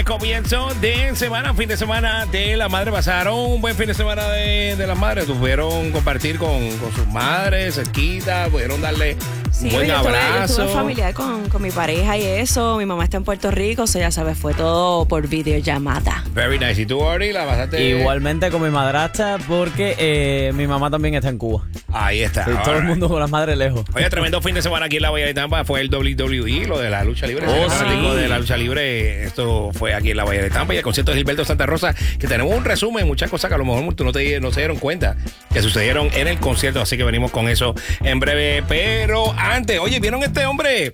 comienzo de semana, fin de semana de la madre. Pasaron un buen fin de semana de las madres. Tuvieron compartir con sus madres cerquita, pudieron darle un buen abrazo. Yo estuve familiar con mi pareja y eso. Mi mamá está en Puerto Rico, o sea, ya sabes, fue todo por videollamada. Very nice. ¿Y tú, Ori, la pasaste? Igualmente con mi madrastra, porque mi mamá también está en Cuba. Ahí está. Sí, todo el mundo con las madres lejos. Oye, tremendo fin de semana aquí en la Bahía de Tampa. Fue el WWE, lo de la lucha libre. Sí. De la lucha libre. Esto fue aquí en la Bahía de Tampa. Y el concierto de Gilberto Santa Rosa, que tenemos un resumen, muchas cosas que a lo mejor no se dieron cuenta que sucedieron en el concierto. Así que venimos con eso en breve. Pero antes, oye, ¿vieron este hombre?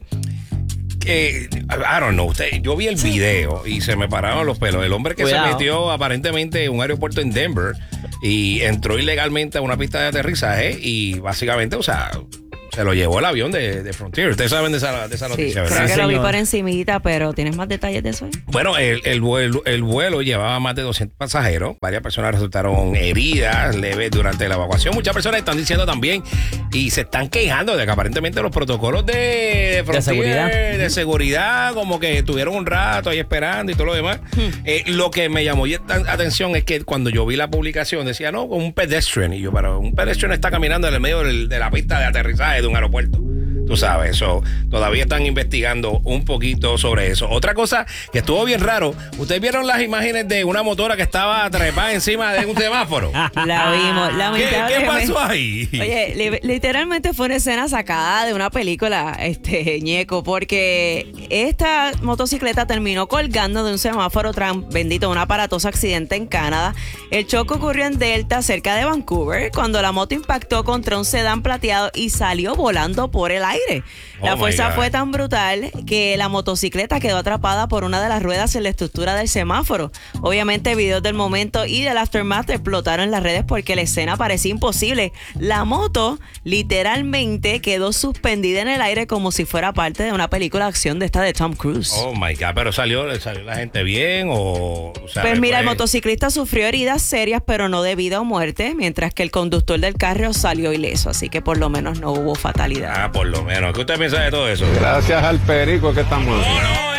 I don't know, yo vi el video y se me pararon los pelos. El hombre que se metió aparentemente en un aeropuerto en Denver y entró ilegalmente a una pista de aterrizaje y básicamente, o sea, se lo llevó el avión de Frontier. Ustedes saben de esa noticia, ¿verdad? Creo que lo vi por encimita, pero ¿tienes más detalles de eso? Bueno, el vuelo llevaba más de 200 pasajeros. Varias personas resultaron heridas leves durante la evacuación. Muchas personas están diciendo también y se están quejando de que aparentemente los protocolos de Frontier, de seguridad, como que estuvieron un rato ahí esperando y todo lo demás. Lo que me llamó la atención es que cuando yo vi la publicación decía, no, con un pedestrian. Y yo, pero un pedestrian está caminando en el medio de la pista de aterrizaje de un aeropuerto. Tú sabes, eso todavía están investigando un poquito sobre eso. Otra cosa que estuvo bien raro, ¿ustedes vieron las imágenes de una motora que estaba trepada encima de un semáforo? La vimos, lamentablemente. ¿Qué pasó ahí? Oye, literalmente fue una escena sacada de una película, ñeco, porque esta motocicleta terminó colgando de un semáforo tras un aparatoso accidente en Canadá. El choque ocurrió en Delta, cerca de Vancouver, cuando la moto impactó contra un sedán plateado y salió volando por el aire. La fuerza fue tan brutal que la motocicleta quedó atrapada por una de las ruedas en la estructura del semáforo. Obviamente, videos del momento y del aftermath explotaron en las redes porque la escena parecía imposible. La moto literalmente quedó suspendida en el aire como si fuera parte de una película de acción de esta de Tom Cruise. Oh my God, pero salió la gente bien o sea, pues mira, el motociclista sufrió heridas serias, pero no de vida o muerte, mientras que el conductor del carro salió ileso, así que por lo menos no hubo fatalidad. Ah, por lo menos. ¿Qué usted piensa de todo eso? Gracias al perico que estamos aquí.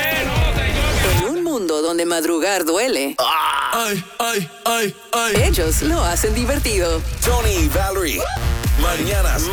En un mundo donde madrugar duele, Ay, ay, ay, ay. ellos lo hacen divertido. Tony y Valerie, mañanas